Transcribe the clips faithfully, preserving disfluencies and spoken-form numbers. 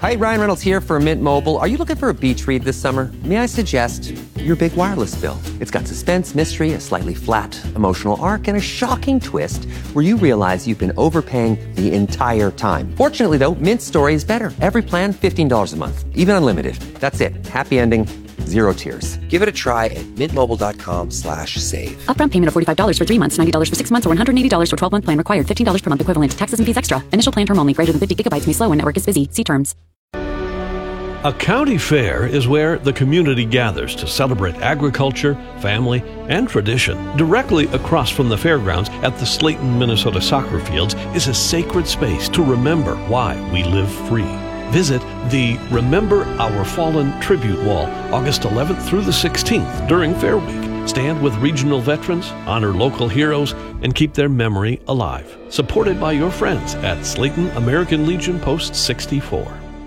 Hi, Ryan Reynolds here for Mint Mobile. Are you looking for a beach read this summer? May I suggest your big wireless bill? It's got suspense, mystery, a slightly flat emotional arc, and a shocking twist where you realize you've been overpaying the entire time. Fortunately, though, Mint's story is better. Every plan, fifteen dollars a month, even unlimited. That's it. Happy ending, zero tears. Give it a try at mintmobile.com slash save. Upfront payment of forty-five dollars for three months, ninety dollars for six months, or one hundred eighty dollars for twelve-month plan required. fifteen dollars per month equivalent. Taxes and fees extra. Initial plan term only. Greater than fifty gigabytes may slow when network is busy. See terms. A county fair is where the community gathers to celebrate agriculture, family, and tradition. Directly across from the fairgrounds at the Slayton, Minnesota soccer fields is a sacred space to remember why we live free. Visit the Remember Our Fallen Tribute Wall August eleventh through the sixteenth during Fair Week. Stand with regional veterans, honor local heroes, and keep their memory alive. Supported by your friends at Slayton American Legion Post sixty-four.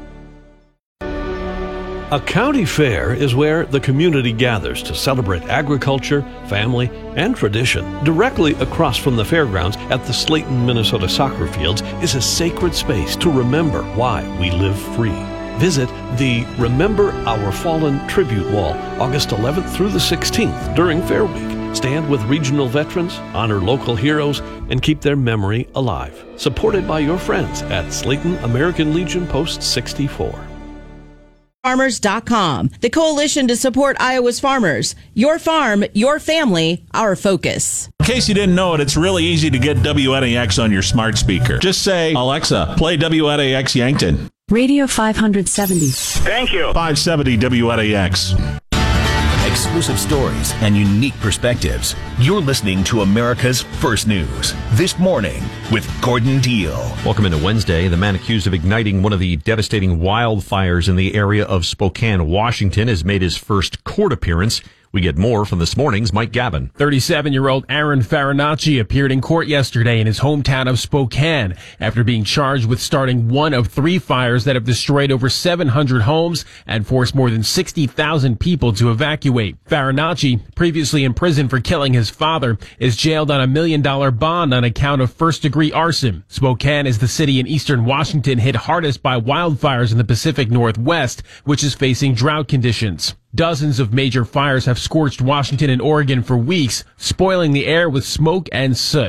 A county fair is where the community gathers to celebrate agriculture, family, and tradition. Directly across from the fairgrounds at the Slayton, Minnesota soccer fields is a sacred space to remember why we live free. Visit the Remember Our Fallen Tribute Wall August eleventh through the sixteenth during Fair Week. Stand with regional veterans, honor local heroes, and keep their memory alive. Supported by your friends at Slayton American Legion Post sixty-four. Farmers dot com, the coalition to support Iowa's farmers. Your farm, your family, our focus. In case you didn't know it, it's really easy to get W N A X on your smart speaker. Just say, Alexa, play W N A X Yankton. Radio five seventy. Thank you. five seventy W N A X. Exclusive stories and unique perspectives. You're listening to America's First News This Morning with Gordon Deal. Welcome into Wednesday. The man accused of igniting one of the devastating wildfires in the area of Spokane, Washington, has made his first court appearance. We get more from this morning's Mike Gavin. thirty-seven-year-old Aaron Farinacci appeared in court yesterday in his hometown of Spokane after being charged with starting one of three fires that have destroyed over seven hundred homes and forced more than sixty thousand people to evacuate. Farinacci, previously in prison for killing his father, is jailed on a million-dollar bond on account of first-degree arson. Spokane is the city in eastern Washington hit hardest by wildfires in the Pacific Northwest, which is facing drought conditions. Dozens of major fires have scorched Washington and Oregon for weeks, spoiling the air with smoke and soot.